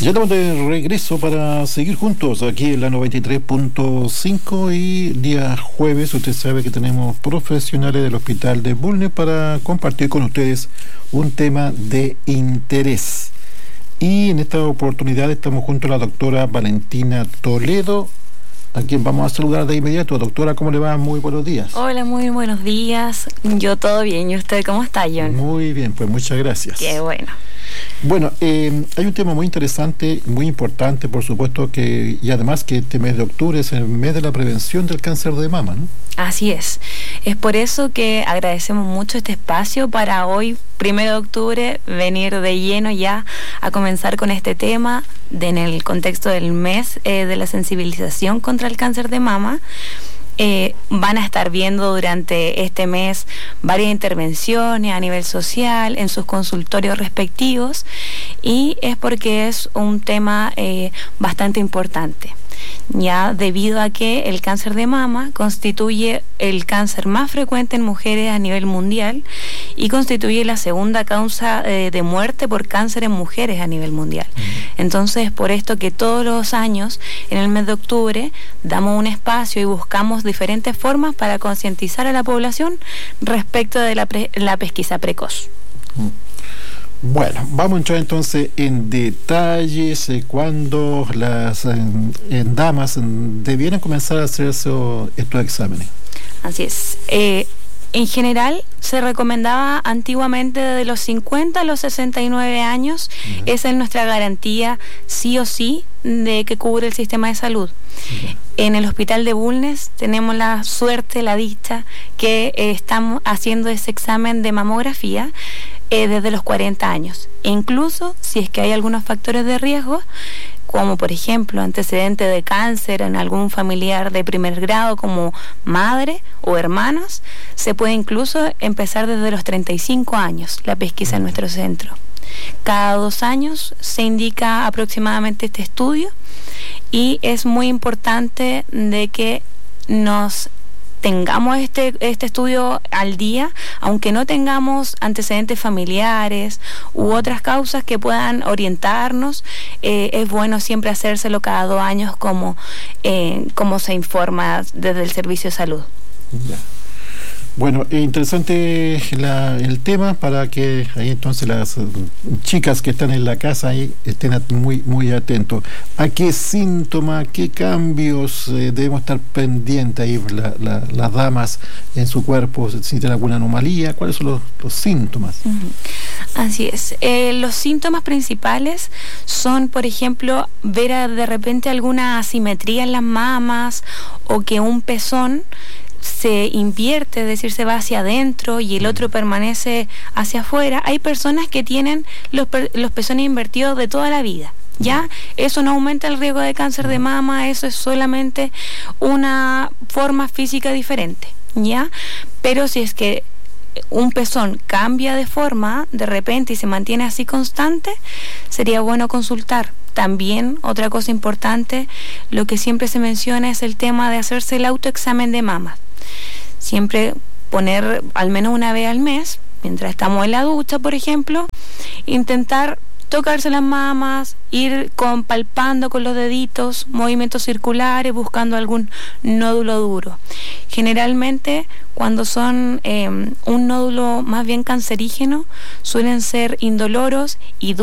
Ya estamos de regreso para seguir juntos aquí en la 93.5 y día jueves usted sabe que tenemos profesionales del Hospital de Bulnes para compartir con ustedes un tema de interés. Y en esta oportunidad estamos junto a la doctora Valentina Toledo, a quien vamos a saludar de inmediato. Doctora, ¿cómo le va? Muy buenos días. Hola, muy buenos días. Yo todo bien. ¿Y usted cómo está, John? Muy bien, pues muchas gracias. Qué bueno. Bueno, hay un tema muy interesante, muy importante, por supuesto, y además que este mes de octubre es el mes de la prevención del cáncer de mama, ¿no? Así es. Es por eso que agradecemos mucho este espacio para hoy, 1 de octubre, venir de lleno ya a comenzar con este tema en el contexto del mes de la sensibilización contra el cáncer de mama. Van a estar viendo durante este mes varias intervenciones a nivel social en sus consultorios respectivos, y es porque es un tema bastante importante, ya debido a que el cáncer de mama constituye el cáncer más frecuente en mujeres a nivel mundial y constituye la segunda causa de muerte por cáncer en mujeres a nivel mundial. Entonces, por esto que todos los años, en el mes de octubre, damos un espacio y buscamos diferentes formas para concientizar a la población respecto de la pesquisa precoz. Bueno, vamos a entrar entonces en detalles cuando las damas debieran comenzar a hacer estos exámenes. Así es. En general, se recomendaba antiguamente desde los 50 a los 69 años. Esa es nuestra garantía, sí o sí, de que cubre el sistema de salud. En el Hospital de Bulnes tenemos la suerte, la dicha, que estamos haciendo ese examen de mamografía desde los 40 años. E incluso, si es que hay algunos factores de riesgo, como por ejemplo antecedente de cáncer en algún familiar de primer grado como madre o hermanos, se puede incluso empezar desde los 35 años la pesquisa en nuestro centro. Cada 2 años se indica aproximadamente este estudio, y es muy importante de que nos tengamos este estudio al día, aunque no tengamos antecedentes familiares u otras causas que puedan orientarnos. Es bueno siempre hacérselo cada 2 años como se informa desde el Servicio de Salud. Ya. Bueno, interesante el tema para que ahí entonces las chicas que están en la casa ahí estén muy, muy atentos. ¿A qué síntomas, qué cambios debemos estar pendientes ahí las damas en su cuerpo? Si tienen alguna anomalía, ¿cuáles son los síntomas? Así es. Los síntomas principales son, por ejemplo, ver de repente alguna asimetría en las mamas, o que un pezón se invierte, es decir, se va hacia adentro y el otro permanece hacia afuera. Hay personas que tienen los pezones invertidos de toda la vida, ¿ya? Eso no aumenta el riesgo de cáncer de mama, eso es solamente una forma física diferente, ¿ya? Pero si es que un pezón cambia de forma de repente y se mantiene así constante, sería bueno consultar. También, otra cosa importante, lo que siempre se menciona es el tema de hacerse el autoexamen de mamas. Siempre poner al menos una vez al mes, mientras estamos en la ducha, por ejemplo, intentar tocarse las mamas, ir palpando con los deditos, movimientos circulares, buscando algún nódulo duro. Generalmente, cuando son un nódulo más bien cancerígeno, suelen ser indoloros y